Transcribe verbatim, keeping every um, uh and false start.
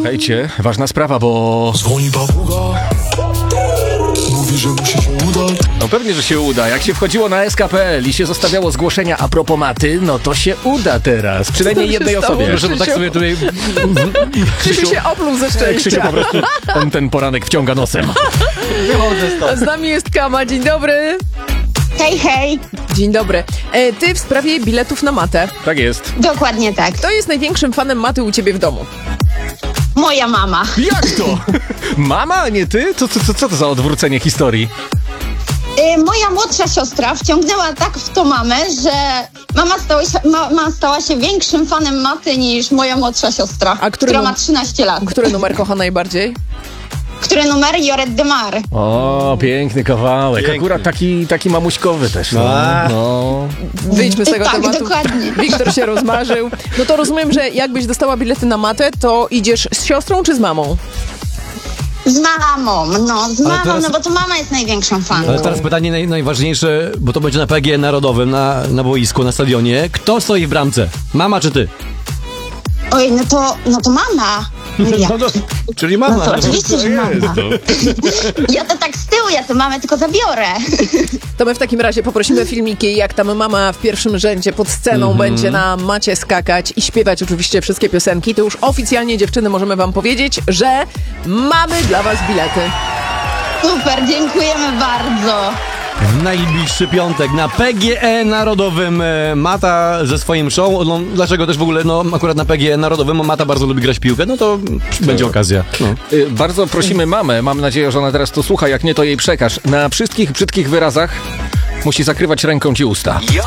Słuchajcie, ważna sprawa, bo... Dzwoni papuga, mówi, że musi się udać. No pewnie, że się uda. Jak się wchodziło na S K P L i się zostawiało zgłoszenia a propos maty, no to się uda teraz. Przynajmniej jednej stało, osobie. Krzysiu? Proszę, bo tak sobie tutaj... Krzysiu się opluł ze szczęścia. Krzysiu po prostu on ten poranek wciąga nosem. Z nami jest Kama, dzień dobry. Hej, hej. Dzień dobry. E, ty w sprawie biletów na matę. Tak jest. Dokładnie tak. Kto jest największym fanem maty u ciebie w domu? Moja mama. Jak to? Mama, a nie ty? Co, co, co, co to za odwrócenie historii? Y, moja młodsza siostra wciągnęła tak w to mamę, że mama stała się, mama stała się większym fanem maty niż moja młodsza siostra, A który która num- ma trzynaście lat. Który numer kocha najbardziej? Który numer? Joret de Mar. O, piękny kawałek. Piękny. Akurat taki, taki mamuśkowy też. No. A. no. Wyjdźmy z tego Tak, tematu. dokładnie. Wiktor się rozmarzył. No to rozumiem, że jakbyś dostała bilety na matę, to idziesz z siostrą czy z mamą? Z mamą, no, z mamą, teraz- no bo to mama jest największą fanką. Ale teraz pytanie naj, najważniejsze, bo to będzie na P G E Narodowym, na, na boisku, na stadionie. Kto stoi w bramce? Mama czy ty? Oj, no to, no to mama. Ja. No to, czyli mama. No to oczywiście, że mama. Jest to. Ja to tak z tyłu, ja tę mamę tylko zabiorę. To my w takim razie poprosimy filmiki, jak tam mama w pierwszym rzędzie pod sceną będzie na macie skakać i śpiewać oczywiście wszystkie piosenki. To już oficjalnie, dziewczyny, możemy wam powiedzieć, że mamy dla was bilety. Super, dziękujemy bardzo. W najbliższy piątek na P G E Narodowym e, Mata ze swoim show. No, dlaczego też w ogóle, no akurat na P G E Narodowym Mata bardzo lubi grać w piłkę, no to będzie okazja. No. Y, Bardzo prosimy mamę, mam nadzieję, że ona teraz to słucha, jak nie to jej przekaż. Na wszystkich brzydkich wyrazach musi zakrywać ręką ci usta.